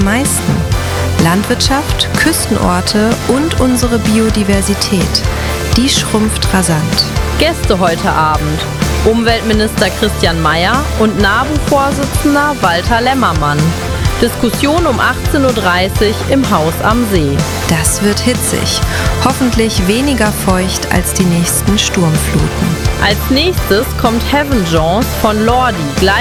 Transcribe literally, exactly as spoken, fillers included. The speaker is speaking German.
meisten? Landwirtschaft, Küstenorte und unsere Biodiversität. Die schrumpft rasant. Gäste heute Abend: Umweltminister Christian Mayer und NABU-Vorsitzender Walter Lemmermann. Diskussion um achtzehn Uhr dreißig im Haus am See. Das wird hitzig. Hoffentlich weniger feucht als die nächsten Sturmfluten. Als nächstes kommt Heaven Jones von Lordi.